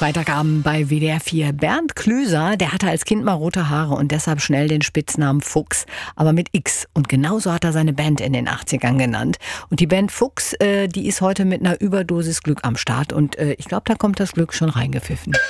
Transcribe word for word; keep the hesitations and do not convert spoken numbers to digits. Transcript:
Freitagabend bei W D R vier. Bernd Klüser, der hatte als Kind mal rote Haare und deshalb schnell den Spitznamen Fuchs, aber mit X. Und genauso hat er seine Band in den achtzigern genannt. Und die Band Fuchs, äh, die ist heute mit einer Überdosis Glück am Start und äh, ich glaube, da kommt das Glück schon reingepfiffen.